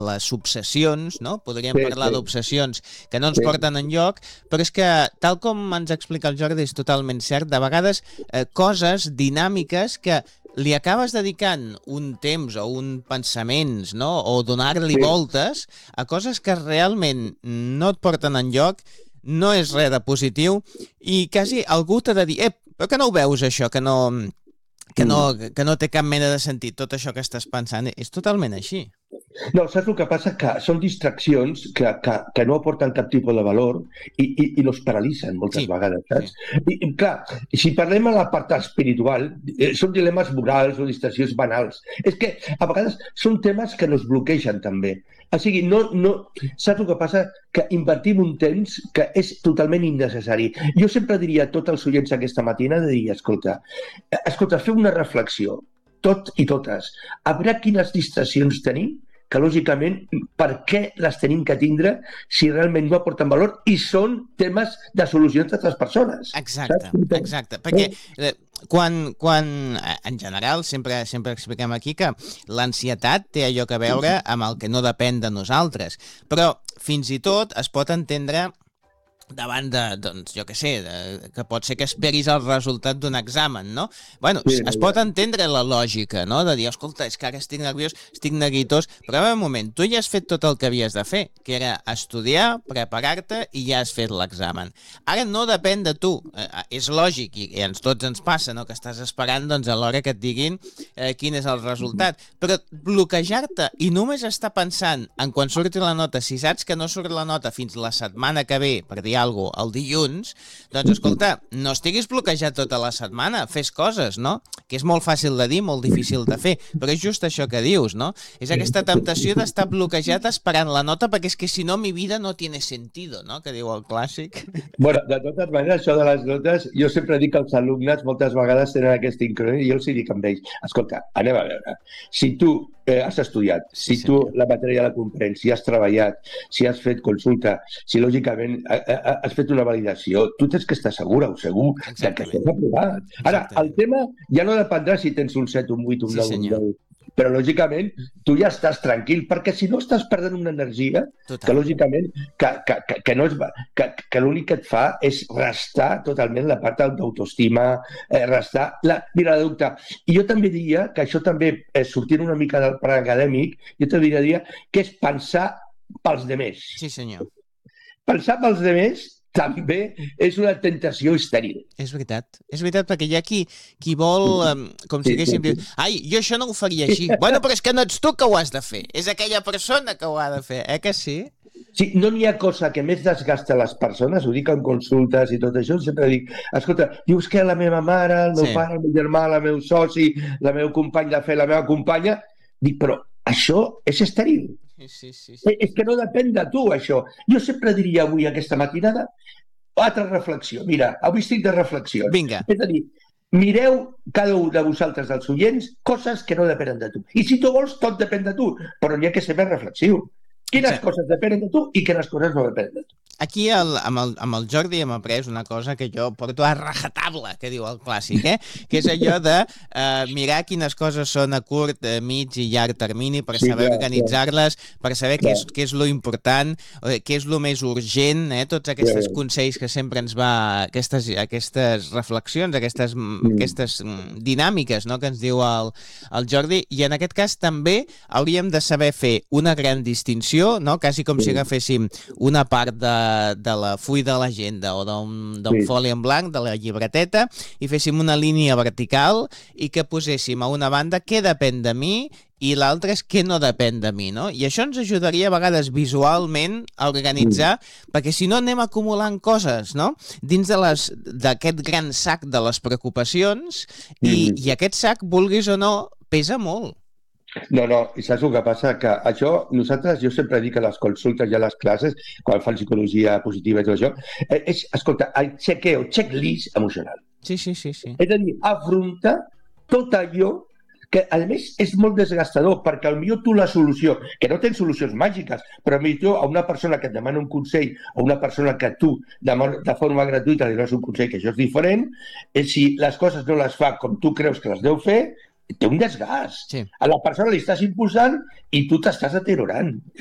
les obsessions, no? Podríem parlar d'obsessions que no ens porten enlloc, però és que, tal com ens explica el Jordi, és totalment cert, de vegades coses dinàmiques que li acabes dedicant un temps o un pensaments, no? O donar-li voltes a coses que realment no et porten enlloc, no és res de positiu, i quasi algú t'ha de dir, però que no ho veus això, que no té cap mena de sentit tot això que estàs pensant. És totalment així. No, saps el que passa? Que són distraccions que no aporten cap tipus de valor i nos paralitzen moltes vegades, saps? I clar, si parlem a la part espiritual, són dilemes morals o distraccions banals. És que a vegades són temes que nos bloquegen també. O sigui, saps el que passa? Que invertim un temps que és totalment innecessari. Jo sempre diria a tots els oients aquesta matina, escolta, feu una reflexió, tots i totes, a veure quines distraccions tenim, que lògicament per què les tenim que tindre si realment no aporten valor i són temes de solucions d'altres persones. Exacte. Perquè quan en general sempre expliquem aquí que l'ansietat té allò que veure amb el que no depèn de nosaltres, però fins i tot es pot entendre davant de, doncs, jo què sé, que pot ser que esperis el resultat d'un examen, no? Bueno, es pot entendre la lògica, no? De dir, escolta, és que ara estic nerviós, estic neguitós, però en un moment, tu ja has fet tot el que havies de fer, que era estudiar, preparar-te i ja has fet l'examen. Ara no depèn de tu, és lògic, i a tots ens passa, no?, que estàs esperant, doncs, a l'hora que et diguin quin és el resultat, però bloquejar-te i només estar pensant en quan surti la nota, si saps que no surt la nota fins la setmana que ve, per dir alguna cosa, el dilluns, doncs escolta, no estiguis bloquejat tota la setmana, fes coses, no? Que és molt fàcil de dir, molt difícil de fer, però és just això que dius, no? És aquesta temptació d'estar bloquejat esperant la nota, perquè és que si no mi vida no tiene sentido, no? Que diu el clàssic. Bueno, de totes maneres, això de les notes, jo sempre dic que els alumnes moltes vegades tenen aquesta incògnita i jo els dic amb ells, escolta, anem a veure, si tu has estudiat, si tu la matèria la comprens, si has treballat, si has fet consulta, si lògicament has fet una validació, tu tens que estar segura o segur que estàs aprovat. Ara, el tema ja no dependrà si tens un 7, un 8, un 9, un 10, però lògicament tu ja estàs tranquil, perquè si no estàs perdent una energia que lògicament que l'únic que et fa és restar totalment la part d'autoestima, restar Mira, doctor, i jo també diria que això també, sortint una mica del pla acadèmic, jo també diria que és pensar pels demés. Sí, senyor. Pensar pels demés també és una tentació estèril. És veritat, perquè hi ha qui vol, com si haguéssim dit, ai, jo això no ho faria així. Bueno, però és que no ets tu que ho has de fer, és aquella persona que ho ha de fer, que sí? Sí, no n'hi ha cosa que més desgasta les persones, ho dic en consultes i tot això, sempre dic, escolta, dius que la meva mare, el meu pare, el meu germà, el meu soci, la meva company de fe, la meva companya, dic, però això és estèril. Sí. És que no depèn de tu, això. Jo sempre diria avui, aquesta matinada, altra reflexió. Mira, avui estic de reflexió. Vinga. És a dir, mireu cada un de vosaltres, els oients, coses que no depenen de tu. I si tu vols, tot depèn de tu, però n'hi ha que ser més reflexiu. Quines coses depenen de tu i quines coses no depenen de tu. Aquí amb el Jordi hem après una cosa que jo porto a rajatabla, que diu el clàssic, que és allò de mirar quines coses són a curt, mig i llarg termini per saber organitzar-les, per saber què és lo important, què és lo més urgent, tots aquests consells que sempre ens va, aquestes reflexions, aquestes dinàmiques, no?, que ens diu el Jordi, i en aquest cas també hauríem de saber fer una gran distinció, no?, quasi com si agaféssim una part de la full de l'agenda o d'un foli en blanc, de la llibreteta, i féssim una línia vertical i que poséssim a una banda què depèn de mi i l'altre és què no depèn de mi, no? I això ens ajudaria a vegades visualment a organitzar, perquè si no anem acumulant coses, no?, dins d'aquest gran sac de les preocupacions i aquest sac, vulguis o no, pesa molt. No, i saps el que passa? Que això, jo sempre dic a les consultes i a les classes, quan fan psicologia positiva i tot això, és, escolta, el checklist emocional. Sí. És a dir, afrontar tot allò que, a més, és molt desgastador, perquè potser tu la solució, que no tens solucions màgiques, però potser a una persona que et demana un consell, o una persona que tu, de forma gratuïta, li dones un consell, que això és diferent, si les coses no les fa com tu creus que les deu fer, té un desgast. Sí. A la persona li estàs impulsant i tu t'estàs deteriorant.